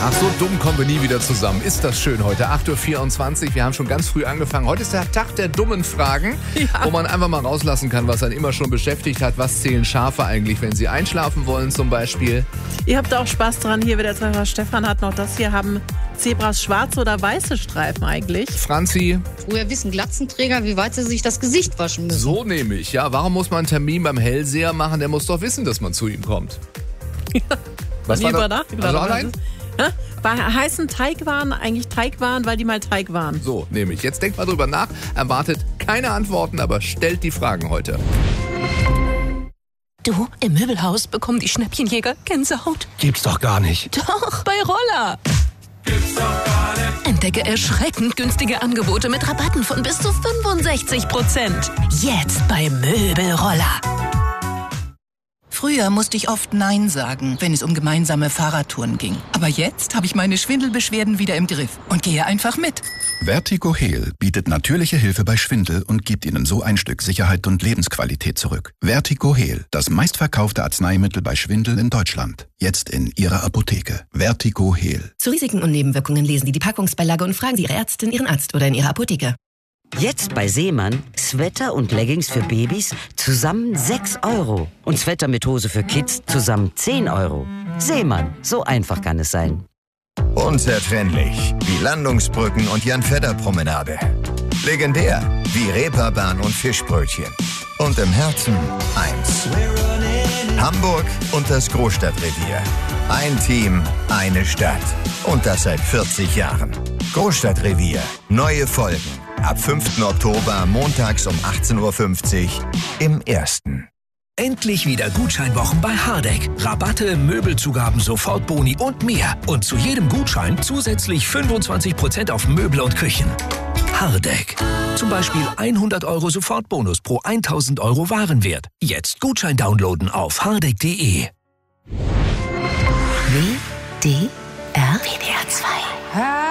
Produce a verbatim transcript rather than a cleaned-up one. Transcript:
Ach, so dumm kommen wir nie wieder zusammen. Ist das schön heute. acht Uhr vierundzwanzig. Wir haben schon ganz früh angefangen. Heute ist der Tag der dummen Fragen, ja. wo man einfach mal rauslassen kann, was einen immer schon beschäftigt hat. Was zählen Schafe eigentlich, wenn sie einschlafen wollen zum Beispiel? Ihr habt auch Spaß dran. Hier wieder Treffer. Stefan hat noch das hier. Haben Zebras schwarze oder weiße Streifen eigentlich? Franzi? Woher wissen Glatzenträger, wie weit sie sich das Gesicht waschen müssen? So nehme ich. Ja, warum muss man einen Termin beim Hellseher machen? Der muss doch wissen, dass man zu ihm kommt. Ja. Was war das? Also allein? Ja? Bei heißen Teigwaren eigentlich Teigwaren, weil die mal Teig waren. So, nehme ich. Jetzt denkt mal drüber nach, erwartet keine Antworten, aber stellt die Fragen heute. Du, im Möbelhaus bekommen die Schnäppchenjäger Gänsehaut. Gibt's doch gar nicht. Doch, bei Roller. Gibt's doch gar nicht. Entdecke erschreckend günstige Angebote mit Rabatten von bis zu fünfundsechzig Prozent. Jetzt bei Möbelroller. Früher musste ich oft Nein sagen, wenn es um gemeinsame Fahrradtouren ging. Aber jetzt habe ich meine Schwindelbeschwerden wieder im Griff und gehe einfach mit. Vertigo-Heal bietet natürliche Hilfe bei Schwindel und gibt Ihnen so ein Stück Sicherheit und Lebensqualität zurück. Vertigo-Heal, das meistverkaufte Arzneimittel bei Schwindel in Deutschland. Jetzt in Ihrer Apotheke. Vertigo-Heal. Zu Risiken und Nebenwirkungen lesen Sie die Packungsbeilage und fragen Sie Ihre Ärztin, Ihren Arzt oder in Ihrer Apotheke. Jetzt bei Seemann Sweater und Leggings für Babys zusammen sechs Euro. Und Sweater mit Hose für Kids zusammen zehn Euro. Seemann, so einfach kann es sein. Unzertrennlich wie Landungsbrücken und Jan-Fedder-Promenade. Legendär wie Reeperbahn und Fischbrötchen. Und im Herzen eins. Hamburg und das Großstadtrevier. Ein Team, eine Stadt. Und das seit vierzig Jahren. Großstadtrevier. Neue Folgen. Ab fünften Oktober montags um achtzehn Uhr fünfzig im Ersten. Endlich wieder Gutscheinwochen bei Hardegg. Rabatte, Möbelzugaben, Sofortboni und mehr. Und zu jedem Gutschein zusätzlich fünfundzwanzig Prozent auf Möbel und Küchen. Hardegg. Zum Beispiel hundert Euro Sofortbonus pro tausend Euro Warenwert. Jetzt Gutschein downloaden auf hardegg punkt de. W D R W D R zwei